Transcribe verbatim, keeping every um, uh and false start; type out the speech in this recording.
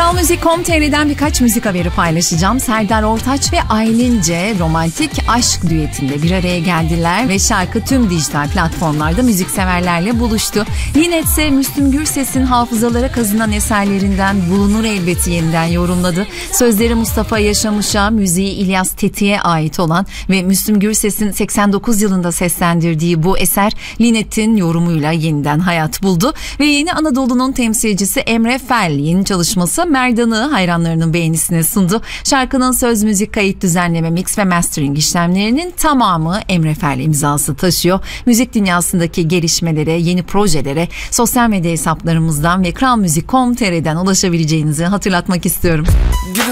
Kral Müzik nokta com nokta tr'den birkaç müzik haberi paylaşacağım. Serdar Ortaç ve Aylince romantik aşk düetinde bir araya geldiler ve şarkı tüm dijital platformlarda müzikseverlerle buluştu. Linet ise Müslüm Gürses'in hafızalara kazınan eserlerinden Bulunur Elbet'i yeniden yorumladı. Sözleri Mustafa Yaşamış'a, müziği İlyas Tetik'e ait olan ve Müslüm Gürses'in seksen dokuz yılında seslendirdiği bu eser Linet'in yorumuyla yeniden hayat buldu ve Yeni Anadolu'nun temsilcisi Emre Fellik'in çalışması Merdan'ı hayranlarının beğenisine sundu. Şarkının söz, müzik, kayıt, düzenleme, mix ve mastering işlemlerinin tamamı Emre Fellik imzası taşıyor. Müzik dünyasındaki gelişmelere, yeni projelere sosyal medya hesaplarımızdan ve kral müzik nokta com nokta tr'den ulaşabileceğinizi hatırlatmak istiyorum.